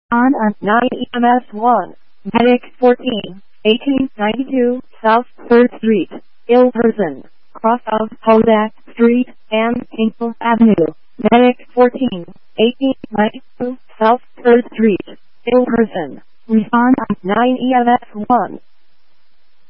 On 9 EMS 1, Medic 14, 1892 South 3rd Street, ill person, cross of Hosek Street and Hinkle Avenue. Medic 14, 1892 South 3rd Street, ill person. Respond on 9 EMS 1.